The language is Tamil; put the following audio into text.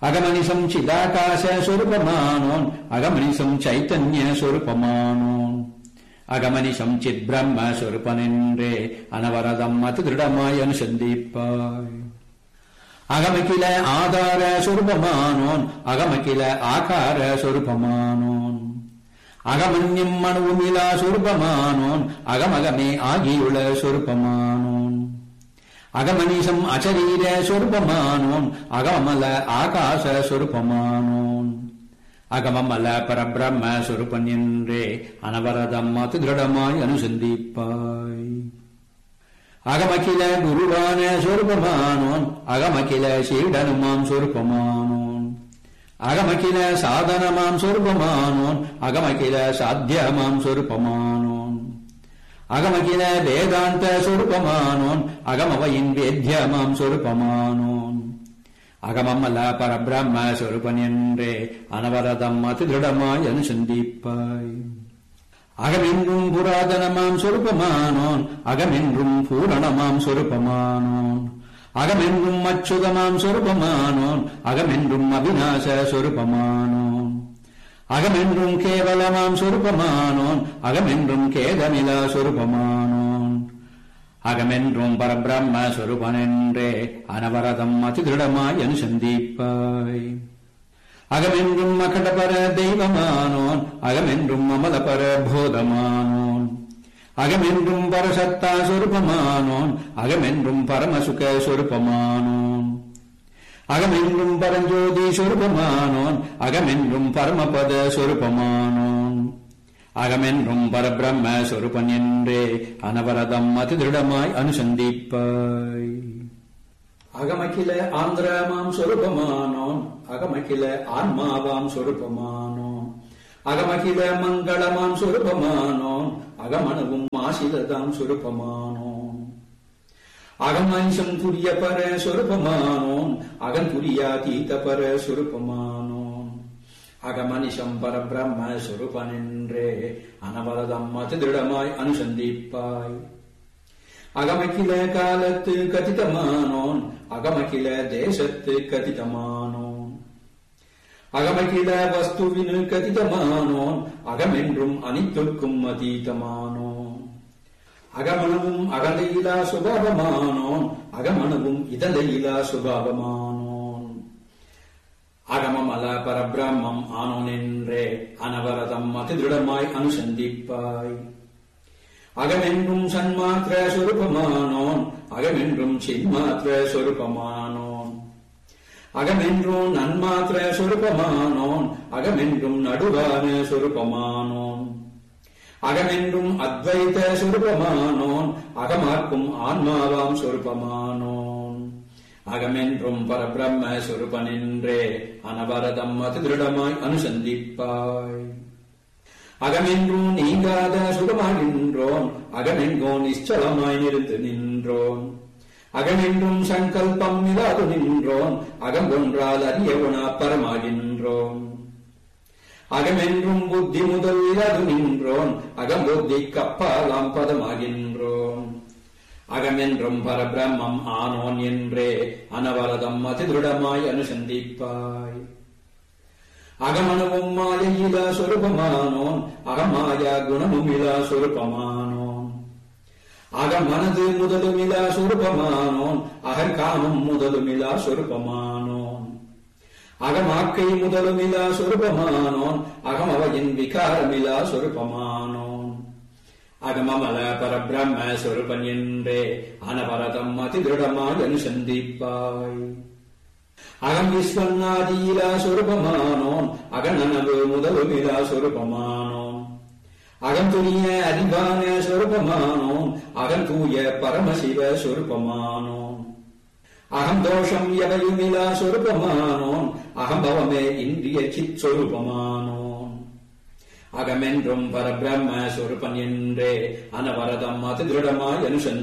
அகமனிசம் சிதாகாச சொரூபமானோன் அகமனிசம் சைத்தன்ய சொரூபமானோன் அகமனிசம் சித் பிரம்ம சொரூபனென்றே அனவரதம் அதி திருடமாய் அனுசந்திப்பாய். அகமகில ஆதார சொரூபமானோன் அகமகில ஆகார சொரூபமானோன் அகமன்யம் அணுவுமிலா சொரூபமானோன் அகமகமே ஆகியுள்ள சொரூபமானோன் அகமனிசம் அசரீர சொரூபமானோன் அகமல ஆகாச சொரூபமானோன் அகமமல பரபிரம்ம சொரூபன் என்றே அனவரதம் அதி திருடமாய் அனுசந்திப்பாய். அகமகில குருவான சொரூபமானோன் அகமகில சீடனுமாம் சொரூபமானோன் அகமகில சாதனமாம் சொரூபமானோன் அகமகில சாத்தியமாம் சொரூபமானோன் அகமகில வேதாந்த சொரூபமானோன் அகமவையின் வேத்யமாம் சொரூபமானோன் அகமமல பரபிரம்ம சொரூபன் என்றே அனவரதம் அதி திருடமாய் அனுசந்திப்பாய். அகமென்றும் புராதனமாம் சொரூபமானோன் அகமென்றும் பூரணமாம் சொரூபமானோன் அகமென்றும் அச்சுதமாம் சொரூபமானோன் அகமென்றும் அவிநாச சொரூபமானோன் அகமென்றும் கேவலமாம் சொரூபமானோன் அகமென்றும் கேதமிலா சொரூபமானோன் அகமென்றும் பரபிரம்ம சொரூபனென்றே அனவரதம் அதி திருடமாய் அனுசந்திப்பாய். அகமென்றும் அகண்டபர தெய்வமானோன் அகமென்றும் அமலபர போதமானோன் அகமென்றும் பரசத்தா சொரூபமானோன் அகமென்றும் பரமசுக சொரூபமானோன் அகமென்றும் பரஞ்சோதி சொரூபமானோன் அகமென்றும் பரமபத சொரூபமானோன் அகமென்றும் பரபிரம்ம சொரூபன் என்றே அனவரதம் அதி திருடமாய் அனுசந்திப்பாய். அகமகில ஆந்திரமாம் சொரூபமானோன் அகமகில ஆன்மாவாம் சொரூபமானோன் அகமகில மங்களமாம் சொரூபமானோன் அகமணுவும் ஆசிலதாம் சொரூபமானோன் அகமனிசம் துரிய பர சொரூபமானோன் அகன் துரியாதீத பர சொரூபமானோன் அகமனிசம் பரபிரம்ம சொரூபனென்றே அனவரதம் அதி திருடமாய் அனுசந்திப்பாய். அகமகில காலத்து கதிதமானோன் அகமகில தேசத்து கதிதமானோன் அகமகில வஸ்துவினு கதிதமானோன் அகமென்றும் அனைத்திற்கும் அதீதமானோன் அகமணுவும் அகலையிலா சுபாவமானோன் அகமணுவும் இதழையிலா சுபாவமானோன் அகமமல பரபிரம்மம் ஆனோன் என்றே அனவரதம் அதி திருடமாய் அனுசந்திப்பாய். அகமென்றும் சன்மாத்திர சொரூபமானோன் அகமென்றும் சின்மாத்திர சொரூபமானோன் அகமென்றும் நன்மாத்திர சொரூபமானோன் அகமென்றும் நடுவான சொரூபமானோன் அகமென்றும் அத்வைத சொரூபமானோன் அகமார்க்கும் ஆன்மாவாம் சொரூபமானோன் அகமென்றும் பரபிரம்ம சொரூபனென்றே அனவரதம் அதி திருடமாய் அனுசந்திப்பாய். அகமென்றும் நீங்காத சுகமாகின்றோன் அகமெங்கோ நிச்சலமாய் நிறுத்து நின்றோன் அகமென்றும் சங்கல்பம் இல்லாது நின்றோன் அகங்கொன்றால் அறியவனா பரமாகின்றோன் அகமென்றும் புத்தி முதல் இல்லாது நின்றோன் அகம்புத்தி கப்பாலாம் பதமாகின்றோன் அகமென்றும் பரபிரம்மம் ஆனோன் என்றே அனவரதம் அதி திருடமாய் அனுசந்திப்பாய். அகமணுவும் மாயையிலா சொரூபமானோன் அகமாயா குணமுமிலா சொரூபமானோன் அகமனது முதலுமிலா சொரூபமானோன் அகங்காமம் முதலுமிலா சொரூபமானோன் அகமாக்கை முதலுமிலா சொரூபமானோன் அகமவையின் விகாரமிலா சொரூபமானோன் அகமமல பரபிரம்ம சொரூபன் என்றே அனவரதம் அதி திருடமாய் அனுசந்திப்பாய். அகம் விஸ்வநாதியிலா சொரூபமானோன் அகநனவு முதலுமிலா சொரூபமானோன் அகம் துரிய அறிவான சொரூபமானோன் அகம் தூய பரமசிவ சொரூபமானோன் அகம் தோஷம் எவையுமிலா சொரூபமானோன் அகம்பவமே இந்திய சித் சொரூபமானோன் அகமென்றும் பரபிரம்ம சொரூபன் என்றே அனவரதம் அதி திருடமாய் அனுசந்திப்பாய்.